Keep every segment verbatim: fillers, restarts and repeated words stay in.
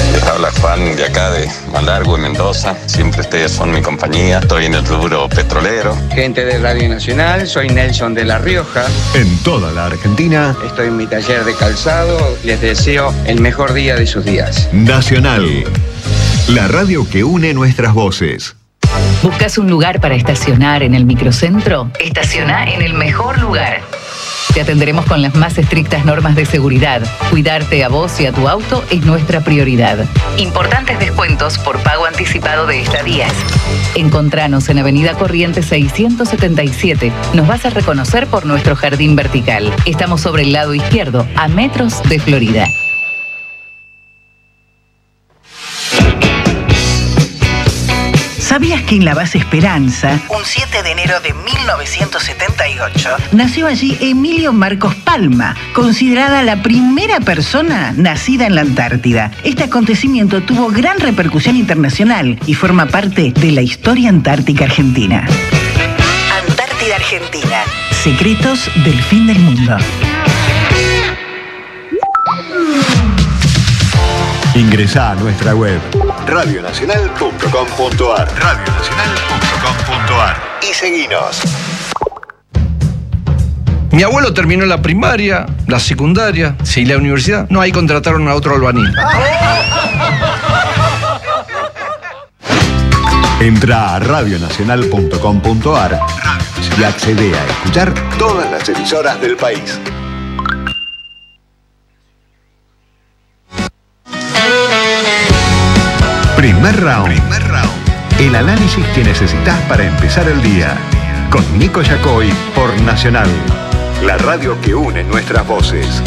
Les habla Juan de acá de Malargüe, Mendoza. Siempre ustedes son mi compañía. Estoy en el rubro petrolero. Gente de Radio Nacional, soy Nelson de La Rioja. En toda la Argentina. Estoy en mi taller de calzado. Les deseo el mejor día de sus días. Nacional, la radio que une nuestras voces. ¿Buscas un lugar para estacionar en el microcentro? Estaciona en el mejor lugar. Te atenderemos con las más estrictas normas de seguridad. Cuidarte a vos y a tu auto es nuestra prioridad. Importantes descuentos por pago anticipado de estadías. Encontranos en Avenida Corrientes seiscientos setenta y siete. Nos vas a reconocer por nuestro jardín vertical. Estamos sobre el lado izquierdo, a metros de Florida. ¿Sabías que en la base Esperanza, un siete de enero de mil novecientos setenta y ocho, nació allí Emilio Marcos Palma, considerada la primera persona nacida en la Antártida? Este acontecimiento tuvo gran repercusión internacional y forma parte de la historia antártica argentina. Antártida Argentina. Secretos del fin del mundo. Ingresá a nuestra web radio nacional punto com punto ar radio nacional punto com punto ar y seguinos. Mi abuelo terminó la primaria, la secundaria, sí, la universidad. No, ahí contrataron a otro albañil. Entrá a radio nacional punto com punto ar y accede a escuchar todas las emisoras del país. Primer round. Primer round. El análisis que necesitas para empezar el día. Con Nico Yacoy por Nacional. La radio que une nuestras voces.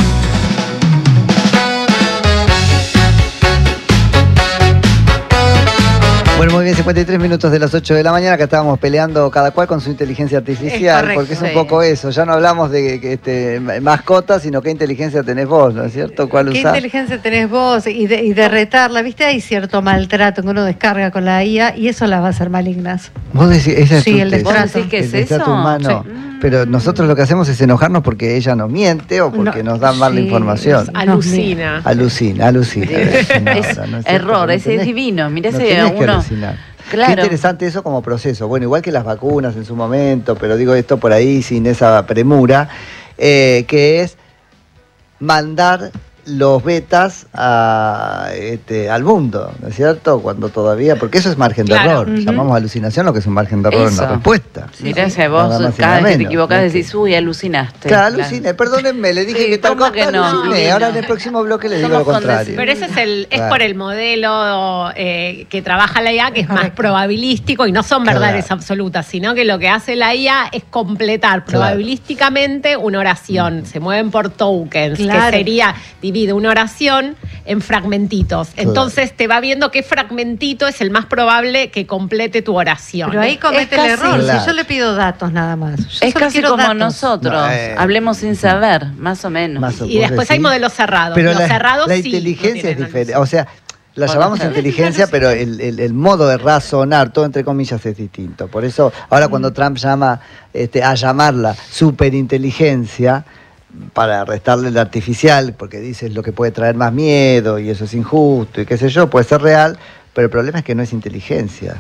Bueno, muy bien, cincuenta y tres minutos de las ocho de la mañana, que estábamos peleando cada cual con su inteligencia artificial, es correcto, porque es un poco eso. Ya no hablamos de que, este, mascotas, sino qué inteligencia tenés vos, ¿no es cierto? ¿Cuál usás? ¿Qué inteligencia tenés vos? Y de, y de retarla, ¿viste? Hay cierto maltrato que uno descarga con la I A y eso las va a hacer malignas. ¿Vos decís, esa es sí, tu el destrato. ¿Qué es el eso? Humano. Sí. Pero nosotros lo que hacemos es enojarnos porque ella nos miente o porque no, nos da mala sí, información. Alucina. Alucina, alucina. Es no, no es error, no ese es divino. Mirá, no ese uno. Claro. Qué interesante eso como proceso. Bueno, igual que las vacunas en su momento, pero digo esto por ahí sin esa premura, eh, que es mandar los betas a, este, al mundo, ¿no es cierto? Cuando todavía, porque eso es margen de claro. error. Uh-huh. Llamamos alucinación lo que es un margen de error eso. En la respuesta. Sí, mirá, si vos cada vez que te equivocás decís, uy, alucinaste. Claro, aluciné, claro. Perdónenme, le dije sí, que tal cosa que no, aluciné. No. Ahora en el próximo bloque le digo lo contrario. Pero ese es el, es claro. por el modelo eh, que trabaja la I A, que es más probabilístico y no son verdades claro. absolutas, sino que lo que hace la I A es completar probabilísticamente una oración. Mm. Se mueven por tokens, claro. que sería divide una oración en fragmentitos. Entonces te va viendo qué fragmentito es el más probable que complete tu oración. Pero ahí comete el error. Claro. Si yo le pido datos nada más. Yo es casi como datos. Nosotros. No, eh, Hablemos sin saber, más o menos. Más o y después decir. Hay modelos cerrados. Pero Los la, cerrados la sí inteligencia no es diferente. O sea, la o llamamos no, inteligencia, pero el, el, el modo de razonar, todo entre comillas, es distinto. Por eso, ahora cuando Trump llama este, a llamarla superinteligencia, para restarle el artificial, porque dice es lo que puede traer más miedo y eso es injusto y qué sé yo, puede ser real, pero el problema es que no es inteligencia.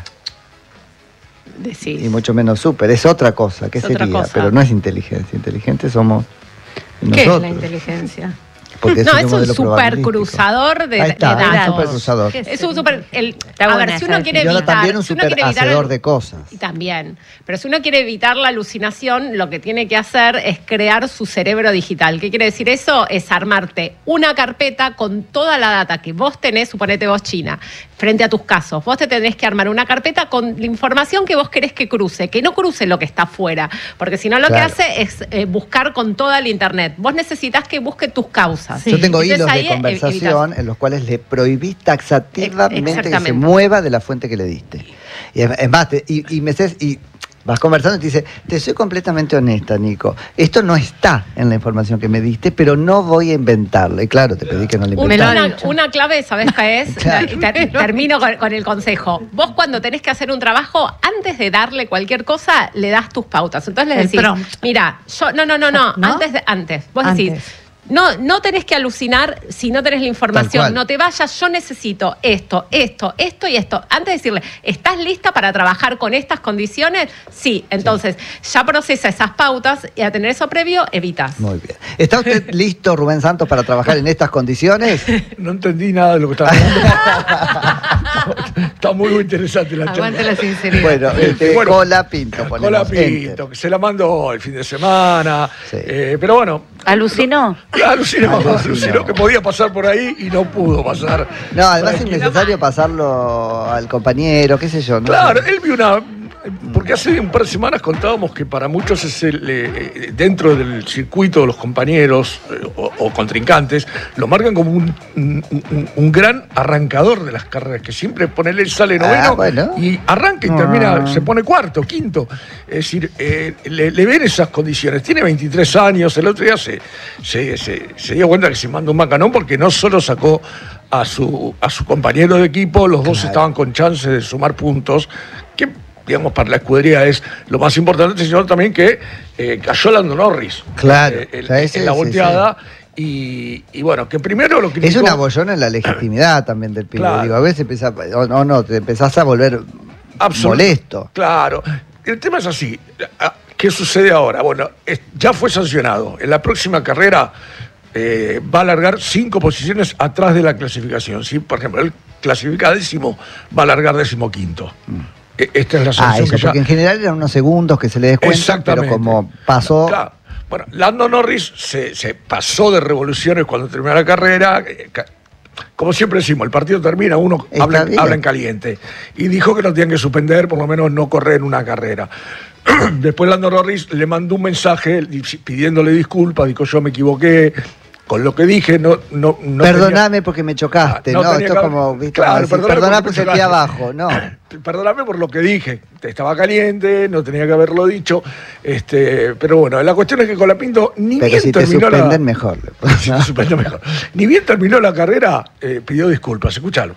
Decís. Y mucho menos súper, es otra cosa, ¿qué es sería? Otra cosa. Pero no es inteligencia, inteligentes somos nosotros. ¿Qué es la inteligencia? Porque no, es un supercruzador de, Ahí está, de datos. Es un supercruzador. Es un super. El, a ver, si uno quiere evitar. Yo también un si super hacedor de cosas. Y también. Pero si uno quiere evitar la alucinación, lo que tiene que hacer es crear su cerebro digital. ¿Qué quiere decir eso? Es armarte una carpeta con toda la data que vos tenés, suponete vos, China, frente a tus casos. Vos te tenés que armar una carpeta con la información que vos querés que cruce, que no cruce lo que está afuera. Porque si no, lo claro. que hace es eh, buscar con toda el internet. Vos necesitas que busque tus causas. Sí. Yo tengo Entonces, hilos de conversación evitas. En los cuales le prohibís taxativamente que se mueva de la fuente que le diste. Y es más, te, y, y me y vas conversando y te dice, te soy completamente honesta, Nico. Esto no está en la información que me diste, pero no voy a inventarla. Y claro, te pedí que no la inventaras. Una, una clave, ¿sabés qué es? Claro. Ter, termino con, con el consejo. Vos cuando tenés que hacer un trabajo, antes de darle cualquier cosa, le das tus pautas. Entonces le decís, mira, yo, no, no, no, no, ¿no? antes, de, antes. Vos antes. decís, No, no tenés que alucinar si no tenés la información. No te vayas, yo necesito esto, esto, esto y esto. Antes de decirle, ¿estás lista para trabajar con estas condiciones? Sí. Entonces, sí. ya procesa esas pautas y a tener eso previo, evitas. Muy bien. ¿Está usted listo, Rubén Santos, para trabajar en estas condiciones? No entendí nada de lo que estaba hablando. Está muy, muy interesante la charla. Aguante la sinceridad. Bueno, este, bueno, Cola Pinto. Cola Pinto, que se la mandó el fin de semana. Sí. Eh, pero bueno. ¿Alucinó? No, alucinó, alucinó, alucinó que podía pasar por ahí y no pudo pasar. No, además es necesario pasarlo al compañero, qué sé yo. ¿no? Claro, él vio una... Porque hace un par de semanas contábamos que para muchos es el, eh, dentro del circuito de los compañeros eh, o, o contrincantes, lo marcan como un, un, un gran arrancador de las carreras, que siempre ponele, sale noveno ah, bueno. y arranca y ah. termina, se pone cuarto, quinto. Es decir, eh, le, le ven esas condiciones. Tiene veintitrés años, el otro día se, se, se, se dio cuenta que se mandó un macanón porque no solo sacó a su, a su compañero de equipo, los dos claro. estaban con chance de sumar puntos, que digamos, para la escudería es lo más importante, sino también que eh, cayó Lando Norris claro, eh, el, sí, sí, en la volteada. Sí, sí. Y, y bueno, que primero lo que es una bollona en la legitimidad también del pibe. Claro. Digo, a veces empieza, o no, no, te empezás a volver Absolut, molesto. Claro. El tema es así. ¿Qué sucede ahora? Bueno, es, ya fue sancionado. En la próxima carrera eh, va a alargar cinco posiciones atrás de la clasificación. ¿Sí? Por ejemplo, el clasifica décimo, va a alargar décimo quinto. Mm. Esta es la sanción. Ah, eso, que ya... porque en general eran unos segundos que se le descuentan, pero como pasó... Claro. Bueno, Lando Norris se, se pasó de revoluciones cuando terminó la carrera. Como siempre decimos, el partido termina, uno habla, habla en caliente. Y dijo que no tenían que suspender, por lo menos no correr en una carrera. Después Lando Norris le mandó un mensaje pidiéndole disculpas, dijo yo me equivoqué. Con lo que dije, no... no, no perdóname tenía... porque me chocaste, ¿no? no Esto es como, ¿viste? Claro, perdóname porque el pie abajo, no. Perdóname por lo que dije. Estaba caliente, no tenía que haberlo dicho. Este, pero bueno, la cuestión es que Colapinto ni pero bien si terminó te suspenden la... mejor. Si te suspenden mejor. Ni bien terminó la carrera, eh, pidió disculpas. Escúchalo.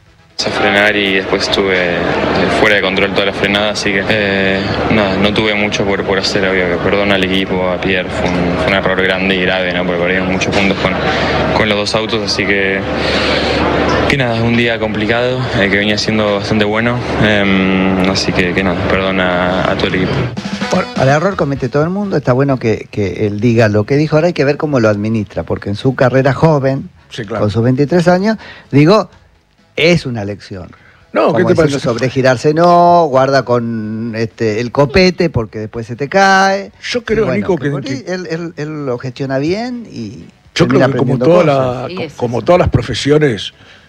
A frenar y después estuve fuera de control toda la frenada, así que eh, nada, no tuve mucho por, por hacer, obvio que perdona al equipo, a Pierre, fue un, fue un error grande y grave, ¿no? Porque perdimos muchos puntos con, con los dos autos, así que que nada, es un día complicado, eh, que venía siendo bastante bueno, eh, así que, que nada, perdona a todo el equipo. Al error comete todo el mundo, está bueno que, que él diga lo que dijo, ahora hay que ver cómo lo administra, porque en su carrera joven, sí, claro. con sus veintitrés años, digo... Es una lección. No, como ¿qué te parece? Sobregirarse no, guarda con este, el copete porque después se te cae. Yo creo, bueno, Nico, que, que él, él, él lo gestiona bien y yo creo que como, toda la, sí, como todas las profesiones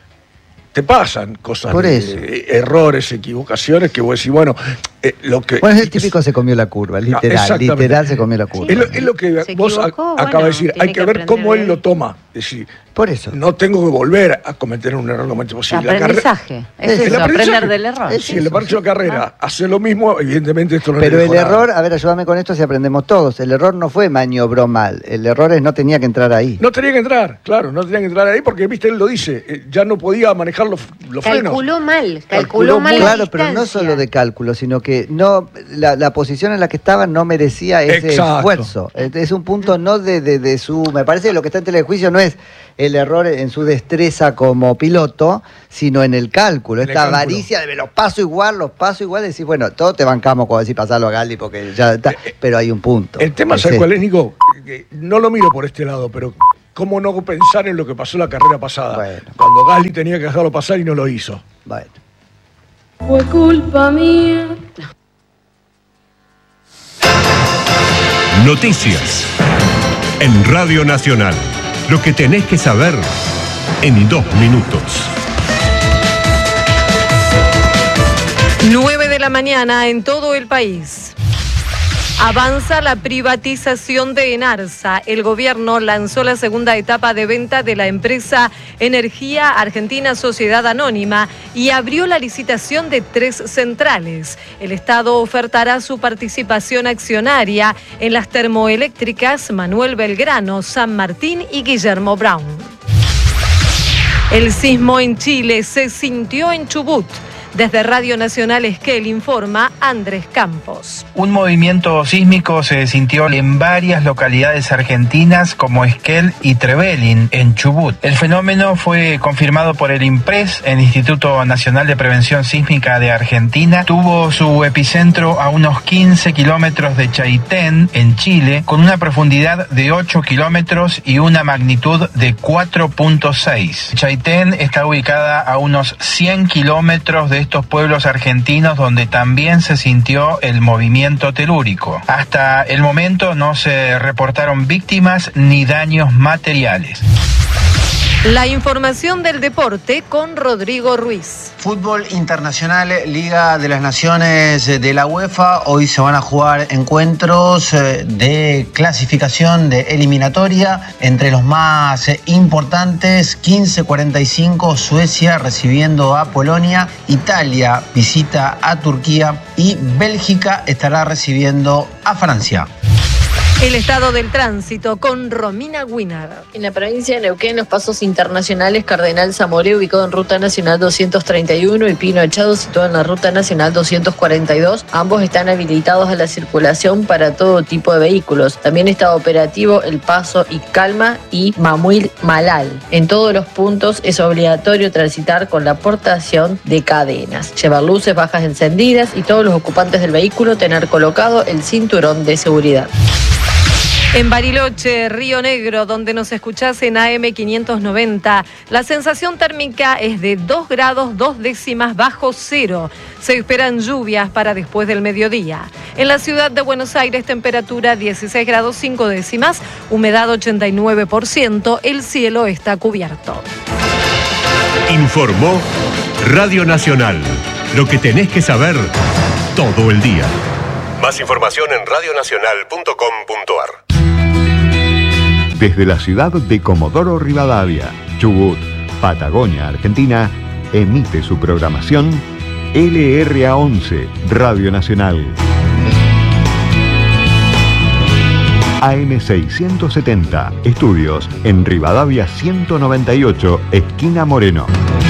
te pasan cosas, Por eso. De, errores, equivocaciones, que vos decís, bueno, eh, lo que... Bueno, es el típico se comió la curva, literal, literal se comió la curva. Sí. Es, lo, es lo que se vos acabas bueno, de decir, hay que, que ver cómo él lo toma. Es decir, por eso. No tengo que volver a cometer un error lo más posible. Aprendizaje. La es eso, aprender del error. Es si en la próxima carrera ah. hace lo mismo, evidentemente esto no Pero le el error, a ver, ayúdame con esto si aprendemos todos. El error no fue maniobró mal. El error es no tenía que entrar ahí. No tenía que entrar, claro, no tenía que entrar ahí porque, viste, él lo dice, ya no podía manejar los, los frenos. Calculó mal, calculó, calculó mal. Claro, pero no solo de cálculo, sino que no la, la posición en la que estaba no merecía ese Exacto. esfuerzo. Es un punto no de, de, de su... Me parece que lo que está en telejuicio no es el error en su destreza como piloto, sino en el cálculo. En Esta el cálculo. avaricia de los paso igual, los paso igual, decir, bueno, todos te bancamos cuando decís pasarlo a Gali porque ya está, eh, pero hay un punto. El tema, ¿sabes cuál es, Nico? No lo miro por este lado, pero ¿cómo no pensar en lo que pasó la carrera pasada? Bueno. Cuando Gali tenía que dejarlo pasar y no lo hizo. Bueno. Fue culpa mía. Noticias en Radio Nacional. Lo que tenés que saber en dos minutos. nueve de la mañana en todo el país. Avanza la privatización de Enarsa. El gobierno lanzó la segunda etapa de venta de la empresa Energía Argentina Sociedad Anónima y abrió la licitación de tres centrales. El Estado ofertará su participación accionaria en las termoeléctricas Manuel Belgrano, San Martín y Guillermo Brown. El sismo en Chile se sintió en Chubut. Desde Radio Nacional Esquel informa Andrés Campos. Un movimiento sísmico se sintió en varias localidades argentinas como Esquel y Trevelin, en Chubut. El fenómeno fue confirmado por el INPRES, el Instituto Nacional de Prevención Sísmica de Argentina. Tuvo su epicentro a unos quince kilómetros de Chaitén, en Chile, con una profundidad de ocho kilómetros y una magnitud de cuatro punto seis. Chaitén está ubicada a unos cien kilómetros de estos pueblos argentinos donde también se sintió el movimiento telúrico. Hasta el momento no se reportaron víctimas ni daños materiales. La información del deporte con Rodrigo Ruiz. Fútbol internacional, Liga de las Naciones de la UEFA. Hoy se van a jugar encuentros de clasificación de eliminatoria. Entre los más importantes, quince cuarenta y cinco, Suecia recibiendo a Polonia. Italia visita a Turquía y Bélgica estará recibiendo a Francia. El estado del tránsito con Romina Guinar. En la provincia de Neuquén, los pasos internacionales Cardenal Zamoré, ubicado en Ruta Nacional doscientos treinta y uno, y Pino Echado, situado en la Ruta Nacional doscientos cuarenta y dos. Ambos están habilitados a la circulación para todo tipo de vehículos. También está operativo el paso Icalma y Mamuil Malal. En todos los puntos es obligatorio transitar con la aportación de cadenas, llevar luces bajas encendidas y todos los ocupantes del vehículo tener colocado el cinturón de seguridad. En Bariloche, Río Negro, donde nos escuchás en A M quinientos noventa, la sensación térmica es de dos grados dos décimas bajo cero. Se esperan lluvias para después del mediodía. En la ciudad de Buenos Aires, temperatura dieciséis grados cinco décimas, humedad ochenta y nueve por ciento, el cielo está cubierto. Informó Radio Nacional, lo que tenés que saber todo el día. Más información en radio nacional punto com punto a r. Desde la ciudad de Comodoro Rivadavia, Chubut, Patagonia, Argentina, emite su programación L R A once, Radio Nacional. A M seiscientos setenta, estudios en Rivadavia ciento noventa y ocho, esquina Moreno.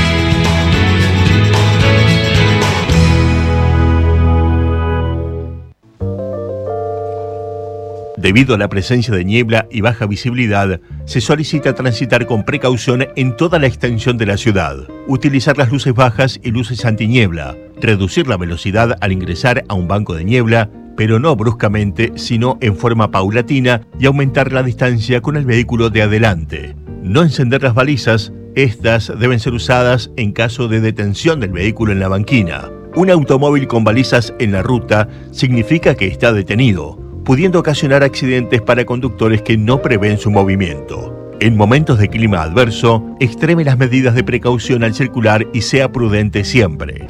Debido a la presencia de niebla y baja visibilidad, se solicita transitar con precaución en toda la extensión de la ciudad. Utilizar las luces bajas y luces antiniebla. Reducir la velocidad al ingresar a un banco de niebla, pero no bruscamente, sino en forma paulatina, y aumentar la distancia con el vehículo de adelante. No encender las balizas, estas deben ser usadas en caso de detención del vehículo en la banquina. Un automóvil con balizas en la ruta significa que está detenido, pudiendo ocasionar accidentes para conductores que no prevén su movimiento. En momentos de clima adverso, extreme las medidas de precaución al circular y sea prudente siempre.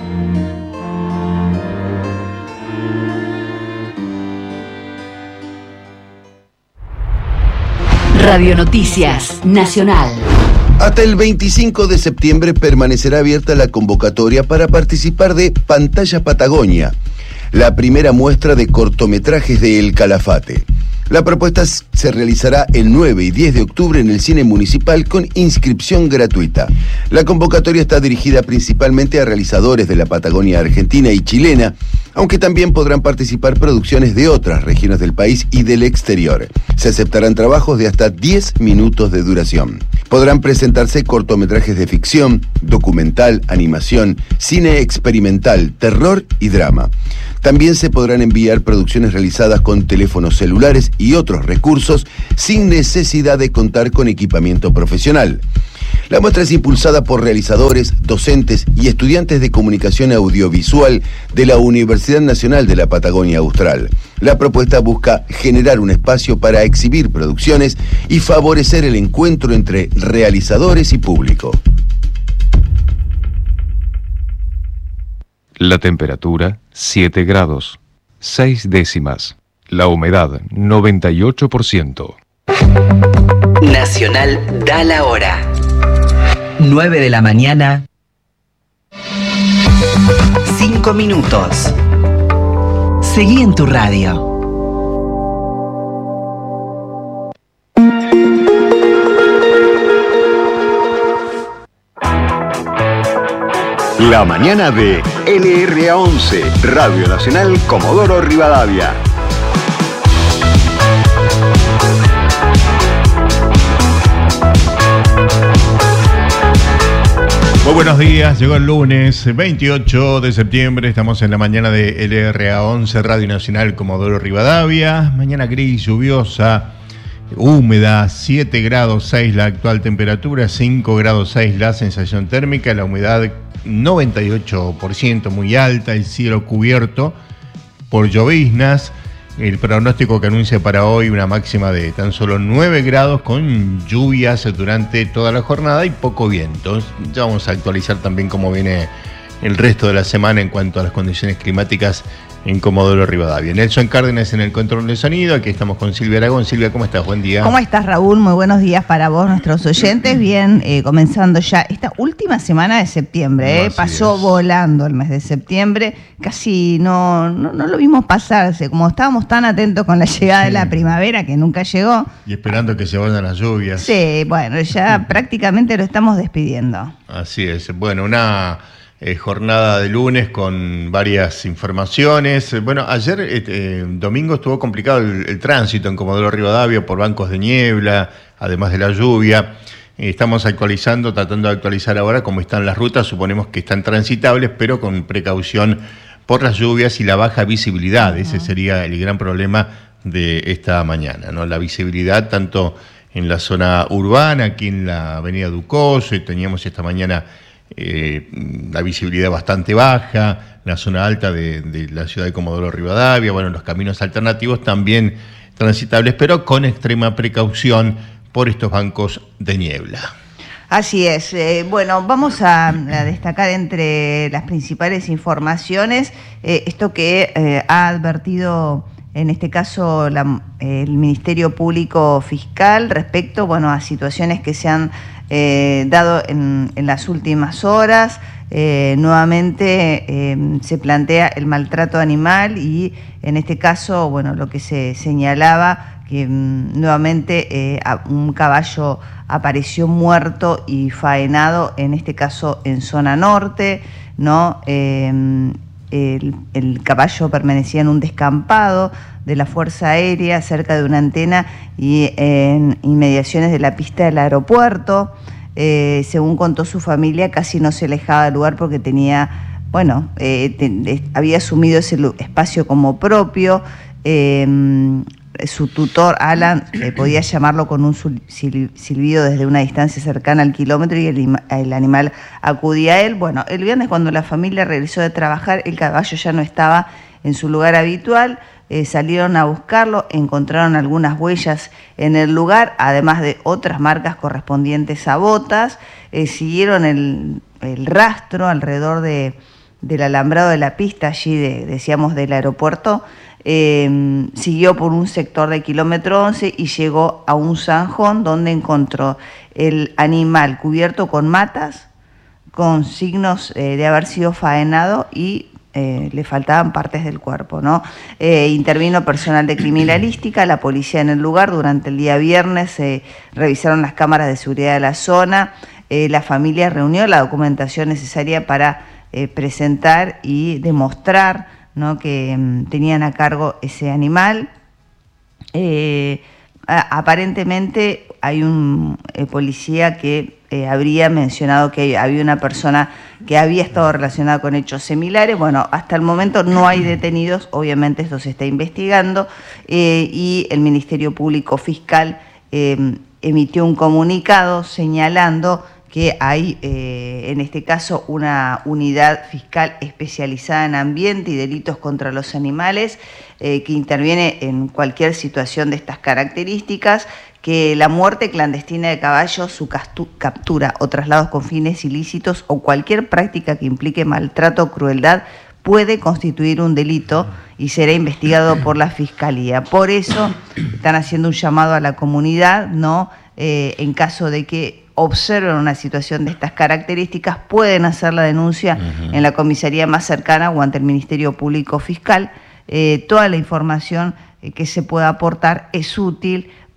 Radio Noticias Nacional. Hasta el veinticinco de septiembre permanecerá abierta la convocatoria para participar de Pantalla Patagonia, la primera muestra de cortometrajes de El Calafate. La propuesta se realizará el nueve y diez de octubre en el Cine Municipal con inscripción gratuita. La convocatoria está dirigida principalmente a realizadores de la Patagonia argentina y chilena, aunque también podrán participar producciones de otras regiones del país y del exterior. Se aceptarán trabajos de hasta diez minutos de duración. Podrán presentarse cortometrajes de ficción, documental, animación, cine experimental, terror y drama. También se podrán enviar producciones realizadas con teléfonos celulares y otros recursos sin necesidad de contar con equipamiento profesional. La muestra es impulsada por realizadores, docentes y estudiantes de comunicación audiovisual de la Universidad Nacional de la Patagonia Austral. La propuesta busca generar un espacio para exhibir producciones y favorecer el encuentro entre realizadores y público. La temperatura, siete grados, seis décimas. La humedad, noventa y ocho por ciento. Nacional da la hora. nueve de la mañana. cinco minutos. Seguí en tu radio. La mañana de L R A once, Radio Nacional Comodoro Rivadavia. Muy buenos días, llegó el lunes veintiocho de septiembre, estamos en la mañana de L R A once, Radio Nacional Comodoro Rivadavia. Mañana gris, lluviosa, húmeda, siete grados seis la actual temperatura, cinco grados seis la sensación térmica, la humedad noventa y ocho por ciento, muy alta, el cielo cubierto por lloviznas. El pronóstico que anuncia para hoy una máxima de tan solo nueve grados con lluvias durante toda la jornada y poco viento. Ya vamos a actualizar también cómo viene el resto de la semana en cuanto a las condiciones climáticas en Comodoro Rivadavia. Nelson Cárdenas en el control de sonido. Aquí estamos con Silvia Aragón. Silvia, ¿cómo estás? Buen día. ¿Cómo estás, Raúl? Muy buenos días para vos, nuestros oyentes. Bien, eh, comenzando ya esta última semana de septiembre. Eh, pasó es. volando el mes de septiembre. Casi no, no, no lo vimos pasarse. Como estábamos tan atentos con la llegada sí. de la primavera, que nunca llegó. Y esperando que se vayan las lluvias. Sí, bueno, ya sí. prácticamente lo estamos despidiendo. Así es. Bueno, una... Eh, jornada de lunes con varias informaciones. Bueno, ayer, eh, domingo, estuvo complicado el, el tránsito en Comodoro Rivadavia por bancos de niebla, además de la lluvia. Eh, estamos actualizando, tratando de actualizar ahora cómo están las rutas. Suponemos que están transitables, pero con precaución por las lluvias y la baja visibilidad. Uh-huh. Ese sería el gran problema de esta mañana, ¿no? La visibilidad tanto en la zona urbana, aquí en la avenida Ducoso, y teníamos esta mañana Eh, la visibilidad bastante baja, la zona alta de, de la ciudad de Comodoro Rivadavia, bueno, los caminos alternativos también transitables, pero con extrema precaución por estos bancos de niebla. Así es. Eh, bueno, vamos a, a destacar entre las principales informaciones eh, esto que eh, ha advertido en este caso la, el Ministerio Público Fiscal respecto, bueno, a situaciones que se han eh, dado en, en las últimas horas. Eh, nuevamente eh, se plantea el maltrato animal y en este caso, bueno, lo que se señalaba, que mm, nuevamente eh, un caballo apareció muerto y faenado, en este caso en zona norte, ¿no? Eh, El, el caballo permanecía en un descampado de la Fuerza Aérea cerca de una antena y en inmediaciones de la pista del aeropuerto. Eh, según contó su familia, casi no se alejaba del lugar porque tenía, bueno, eh, te, había asumido ese espacio como propio. Eh, su tutor, Alan, eh, podía llamarlo con un silbido desde una distancia cercana al kilómetro y el, el animal acudía a él. Bueno, el viernes cuando la familia regresó de trabajar, el caballo ya no estaba en su lugar habitual. Eh, salieron a buscarlo, encontraron algunas huellas en el lugar, además de otras marcas correspondientes a botas. Eh, siguieron el, el rastro alrededor de, del alambrado de la pista, allí de, decíamos del aeropuerto. Eh, siguió por un sector de kilómetro once y llegó a un zanjón donde encontró el animal cubierto con matas, con signos eh, de haber sido faenado y eh, le faltaban partes del cuerpo, ¿no? Eh, intervino personal de criminalística, la policía en el lugar. Durante el día viernes se eh, revisaron las cámaras de seguridad de la zona. Eh, la familia reunió la documentación necesaria para eh, presentar y demostrar, ¿no?, que um, tenían a cargo ese animal. Eh, a, aparentemente hay un eh, policía que eh, habría mencionado que había una persona que había estado relacionada con hechos similares. Bueno, hasta el momento no hay detenidos, obviamente esto se está investigando, eh, y el Ministerio Público Fiscal eh, emitió un comunicado señalando que hay, eh, en este caso, una unidad fiscal especializada en ambiente y delitos contra los animales eh, que interviene en cualquier situación de estas características, que la muerte clandestina de caballos, su captura o traslados con fines ilícitos o cualquier práctica que implique maltrato o crueldad puede constituir un delito y será investigado por la Fiscalía. Por eso están haciendo un llamado a la comunidad, ¿no? Eh, en caso de que observen una situación de estas características, pueden hacer la denuncia uh-huh. en la comisaría más cercana o ante el Ministerio Público Fiscal. Eh, toda la información eh, que se pueda aportar es útil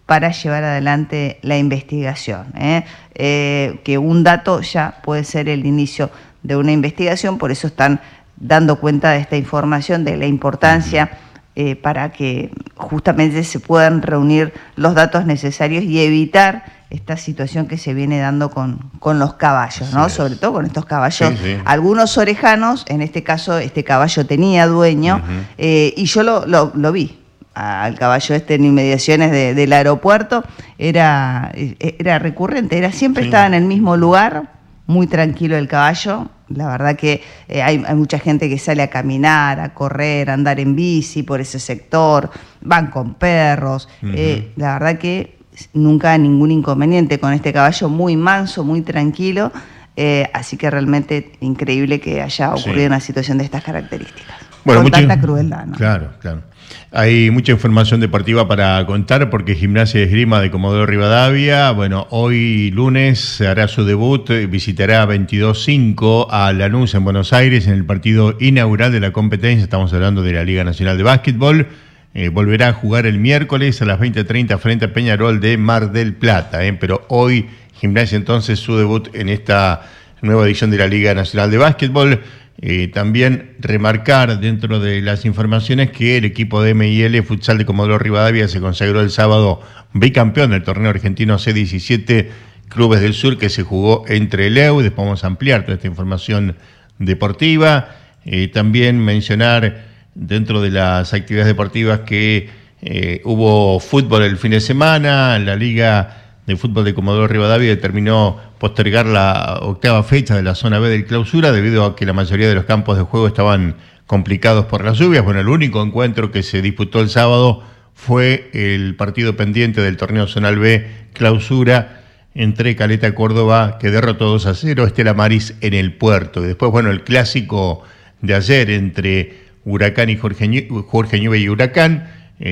para llevar adelante la investigación. ¿eh? Eh, que un dato ya puede ser el inicio de una investigación, por eso están dando cuenta de esta información, de la importancia eh, para que justamente se puedan reunir los datos necesarios y evitar esta situación que se viene dando con, con los caballos, ¿no? Sobre todo con estos caballos, Sí, sí. algunos orejanos, en este caso este caballo tenía dueño, Ujú. eh, y yo lo, lo, lo vi al caballo este en inmediaciones de, del aeropuerto, era, era recurrente, era siempre Sí. estaba en el mismo lugar, muy tranquilo el caballo. La verdad que eh, hay, hay mucha gente que sale a caminar, a correr, a andar en bici por ese sector, van con perros. Ujú. Eh, la verdad que nunca ningún inconveniente con este caballo, muy manso, muy tranquilo. Eh, así que realmente increíble que haya ocurrido Sí. una situación de estas características. Bueno, con mucha- tanta crueldad, ¿no? Claro, claro. Hay mucha información deportiva para contar porque Gimnasia y Esgrima de Comodoro Rivadavia, bueno, hoy lunes se hará su debut, eh, visitará veintidós cinco a Lanús en Buenos Aires en el partido inaugural de la competencia, estamos hablando de la Liga Nacional de Básquetbol. Eh, volverá a jugar el miércoles a las veinte treinta frente a Peñarol de Mar del Plata, eh, pero hoy Gimnasia entonces su debut en esta nueva edición de la Liga Nacional de Básquetbol. Eh, también remarcar dentro de las informaciones que el equipo de M I L Futsal de Comodoro Rivadavia se consagró el sábado bicampeón del torneo argentino C diecisiete Clubes del Sur que se jugó entre el E U. Después vamos a ampliar toda esta información deportiva. Eh, también mencionar dentro de las actividades deportivas que eh, hubo fútbol el fin de semana, la Liga de Fútbol de Comodoro Rivadavia determinó postergar la octava fecha de la zona B del clausura debido a que la mayoría de los campos de juego estaban complicados por las lluvias. Bueno, el único encuentro que se disputó el sábado fue el partido pendiente del torneo zonal B clausura entre Caleta Córdoba, que derrotó dos a cero, Estela Maris en el Puerto. Y después, bueno, el clásico de ayer entre Huracán y Jorge, Ñu- Jorge Newbery y Huracán.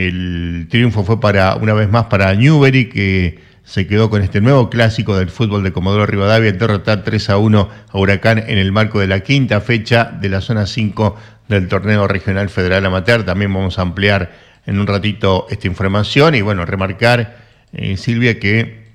El triunfo fue para una vez más para Newbery, que se quedó con este nuevo clásico del fútbol de Comodoro Rivadavia, derrotar tres a uno a Huracán en el marco de la quinta fecha de la zona cinco del torneo regional federal amateur. También vamos a ampliar en un ratito esta información y bueno, remarcar, eh, Silvia, que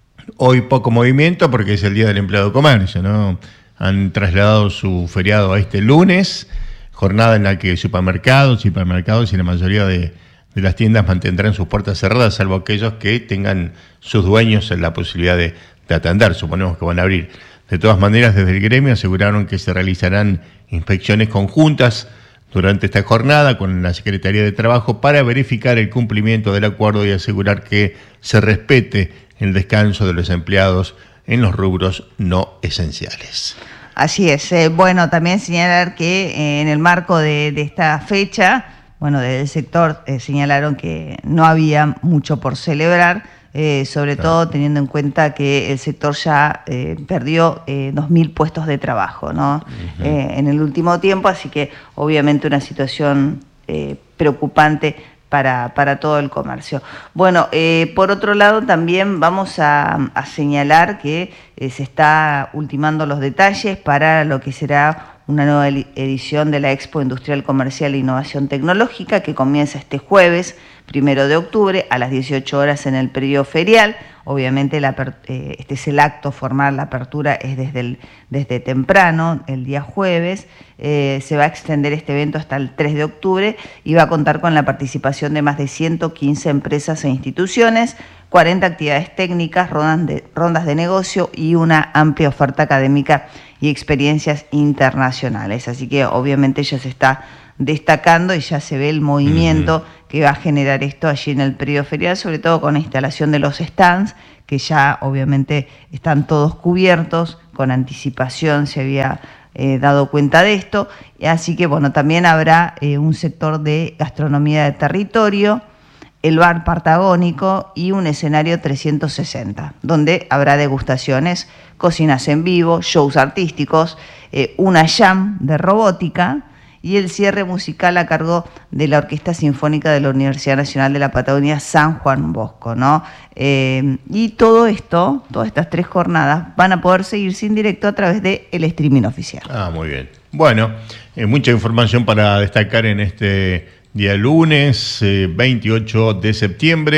hoy poco movimiento porque es el Día del Empleado de Comercio, ¿no? Han trasladado su feriado a este lunes, jornada en la que supermercados, hipermercados y la mayoría de de las tiendas mantendrán sus puertas cerradas, salvo aquellos que tengan sus dueños en la posibilidad de, de atender, suponemos que van a abrir. De todas maneras, desde el gremio aseguraron que se realizarán inspecciones conjuntas durante esta jornada con la Secretaría de Trabajo para verificar el cumplimiento del acuerdo y asegurar que se respete el descanso de los empleados en los rubros no esenciales. Así es. Eh, bueno, también señalar que eh, en el marco de, de esta fecha, bueno, desde el sector eh, señalaron que no había mucho por celebrar, eh, sobre claro. todo teniendo en cuenta que el sector ya eh, perdió eh, dos mil puestos de trabajo, ¿no? Uh-huh. eh, en el último tiempo, así que obviamente una situación eh, preocupante para, para todo el comercio. Bueno, eh, por otro lado también vamos a, a señalar que eh, se está ultimando los detalles para lo que será una nueva edición de la Expo Industrial Comercial e Innovación Tecnológica que comienza este jueves, primero de octubre, a las dieciocho horas en el periodo ferial. Obviamente la, eh, este es el acto formal, la apertura es desde, el, desde temprano, el día jueves. Eh, se va a extender este evento hasta el tres de octubre y va a contar con la participación de más de ciento quince empresas e instituciones, cuarenta actividades técnicas, rondas de, rondas de negocio y una amplia oferta académica y experiencias internacionales. Así que obviamente ya se está destacando y ya se ve el movimiento uh-huh. que va a generar esto allí en el periodo ferial, sobre todo con la instalación de los stands, que ya obviamente están todos cubiertos, con anticipación se había eh, dado cuenta de esto. Así que bueno, también habrá eh, un sector de gastronomía de territorio, el bar patagónico y un escenario trescientos sesenta, donde habrá degustaciones, cocinas en vivo, shows artísticos, eh, una jam de robótica y el cierre musical a cargo de la Orquesta Sinfónica de la Universidad Nacional de la Patagonia San Juan Bosco, ¿no? Eh, y todo esto, todas estas tres jornadas, van a poder seguirse en directo a través del streaming oficial. Ah, muy bien. Bueno, eh, mucha información para destacar en este día lunes, eh, veintiocho de septiembre.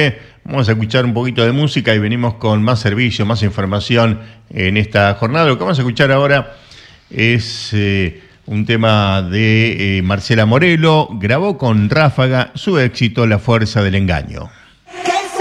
Vamos a escuchar un poquito de música y venimos con más servicio, más información en esta jornada. Lo que vamos a escuchar ahora es eh, un tema de eh, Marcela Morelo. Grabó con Ráfaga su éxito La Fuerza del Engaño.